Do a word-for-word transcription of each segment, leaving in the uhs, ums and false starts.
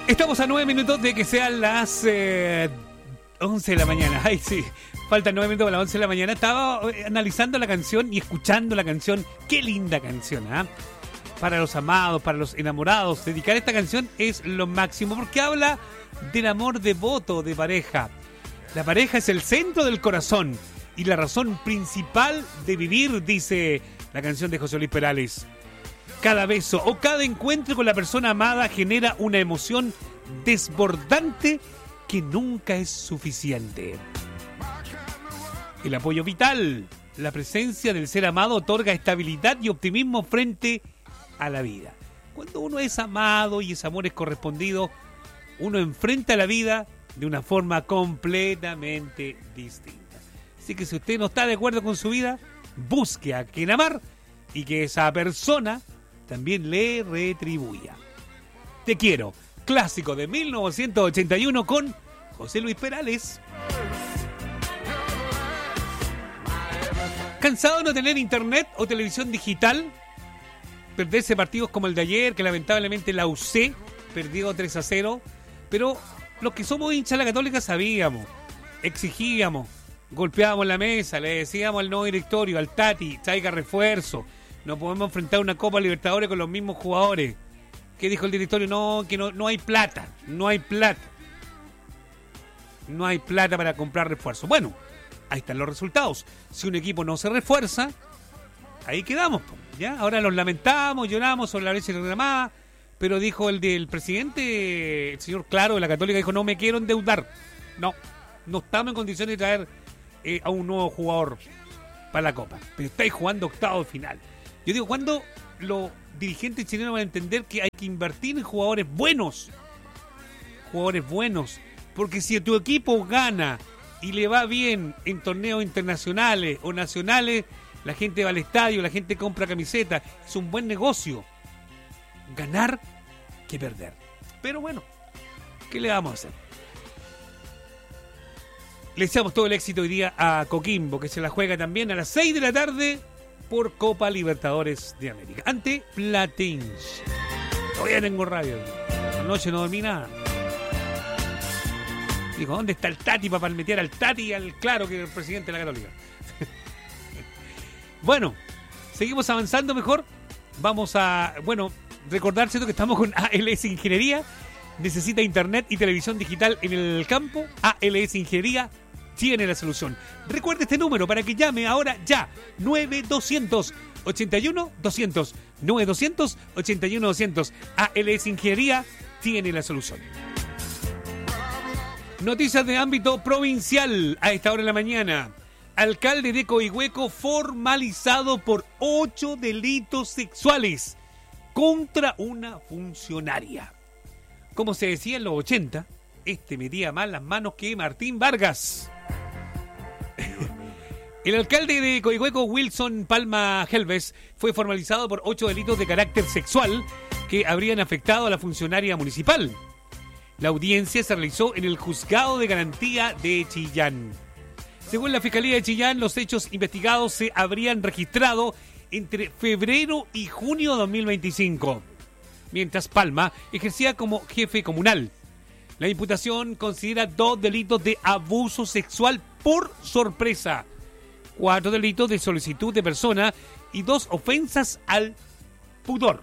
Estamos a nueve minutos de que sean las eh, once de la mañana. Ay, sí, faltan nueve minutos para las once de la mañana. Estaba eh, analizando la canción y escuchando la canción. Qué linda canción, ¿ah? ¿eh? Para los amados, para los enamorados. Dedicar esta canción es lo máximo porque habla del amor devoto de pareja. La pareja es el centro del corazón y la razón principal de vivir, dice la canción de José Luis Perales. Cada beso o cada encuentro con la persona amada genera una emoción desbordante que nunca es suficiente. El apoyo vital, la presencia del ser amado otorga estabilidad y optimismo frente a la vida. Cuando uno es amado y ese amor es correspondido, uno enfrenta la vida de una forma completamente distinta. Así que si usted no está de acuerdo con su vida, busque a quien amar y que esa persona también le retribuya. Te quiero, clásico de mil novecientos ochenta y uno con José Luis Perales. ¿Cansado de no tener internet o televisión digital? Perderse partidos como el de ayer, que lamentablemente la U C perdió tres a cero, pero los que somos hinchas de la Católica sabíamos, exigíamos, golpeábamos la mesa, le decíamos al nuevo directorio, al Tati, traiga refuerzo. No podemos enfrentar una Copa Libertadores con los mismos jugadores. ¿Qué dijo el directorio? No, que no, no hay plata. No hay plata. No hay plata para comprar refuerzos. Bueno, ahí están los resultados. Si un equipo no se refuerza, ahí quedamos, ¿ya? Ahora nos lamentamos, lloramos sobre la leche reclamada, pero dijo el del presidente, el señor Claro de la Católica, dijo, no me quiero endeudar. No, no estamos en condiciones de traer eh, a un nuevo jugador para la Copa. Pero estáis jugando octavo de final. Yo digo, ¿cuándo los dirigentes chilenos van a entender que hay que invertir en jugadores buenos? Jugadores buenos. Porque si tu equipo gana y le va bien en torneos internacionales o nacionales, la gente va al estadio, la gente compra camisetas. Es un buen negocio. Ganar que perder. Pero bueno, ¿qué le vamos a hacer? Le deseamos todo el éxito hoy día a Coquimbo, que se la juega también a las seis de la tarde por Copa Libertadores de América. Ante Platense. Todavía tengo rabia. Anoche no dormí nada. Dijo, ¿dónde está el Tati para palmetear al Tati y al Claro, que es el presidente de la Católica? Bueno, seguimos avanzando mejor. Vamos a, bueno, recordar, ¿cierto?, que estamos con A L S Ingeniería. Necesita internet y televisión digital en el campo. A L S Ingeniería tiene la solución. Recuerde este número para que llame ahora ya. nueve doscientos ochenta y uno doscientos. nueve doscientos ochenta y uno doscientos. A L S Ingeniería tiene la solución. Noticias de ámbito provincial a esta hora de la mañana. Alcalde de Coihueco formalizado por ocho delitos sexuales contra una funcionaria. Como se decía en los ochenta, este metía más las manos que Martín Vargas. El alcalde de Coihueco, Wilson Palma Helves, fue formalizado por ocho delitos de carácter sexual que habrían afectado a la funcionaria municipal. La audiencia se realizó en el Juzgado de Garantía de Chillán. Según la Fiscalía de Chillán, los hechos investigados se habrían registrado entre febrero y junio de dos mil veinticinco, mientras Palma ejercía como jefe comunal. La imputación considera dos delitos de abuso sexual por sorpresa, cuatro delitos de solicitud de persona y dos ofensas al pudor.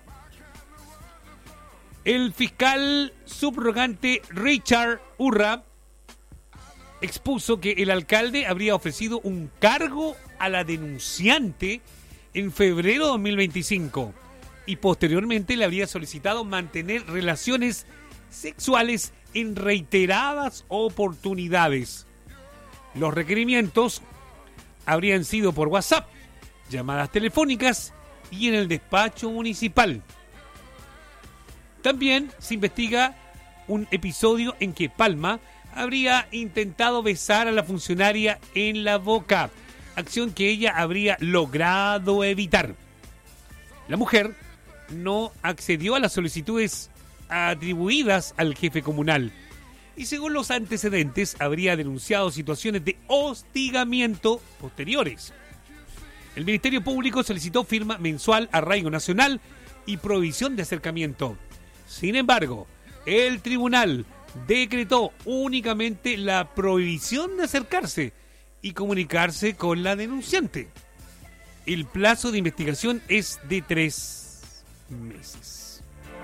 El fiscal subrogante Richard Urra expuso que el alcalde habría ofrecido un cargo a la denunciante en febrero de dos mil veinticinco y posteriormente le habría solicitado mantener relaciones sexuales en reiteradas oportunidades. Los requerimientos habrían sido por WhatsApp, llamadas telefónicas y en el despacho municipal. También se investiga un episodio en que Palma habría intentado besar a la funcionaria en la boca, acción que ella habría logrado evitar. La mujer no accedió a las solicitudes atribuidas al jefe comunal y, según los antecedentes, habría denunciado situaciones de hostigamiento posteriores. El Ministerio Público solicitó firma mensual, arraigo nacional y prohibición de acercamiento. Sin embargo, el tribunal decretó únicamente la prohibición de acercarse y comunicarse con la denunciante. El plazo de investigación es de tres meses.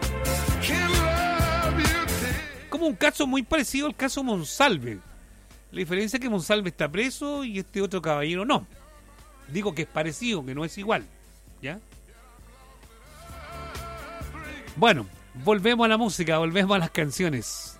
Como un caso muy parecido al caso Monsalve. La diferencia es que Monsalve está preso y este otro caballero no. Digo que es parecido, que no es igual. ¿Ya? Bueno, volvemos a la música, volvemos a las canciones.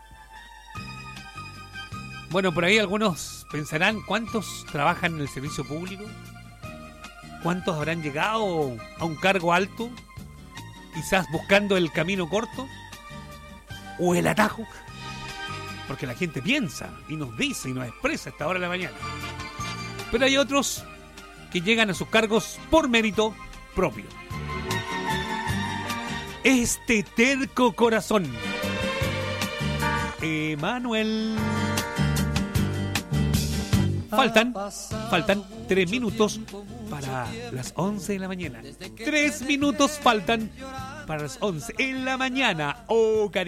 Bueno, por ahí algunos pensarán, ¿cuántos trabajan en el servicio público? ¿Cuántos habrán llegado a un cargo alto? Quizás buscando el camino corto o el atajo. Porque la gente piensa y nos dice y nos expresa a esta hora de la mañana. Pero hay otros que llegan a sus cargos por mérito propio. Este terco corazón. Emanuel. Faltan, faltan tres minutos para las once de la mañana. Tres minutos faltan para las once en la mañana. Oh, cariño.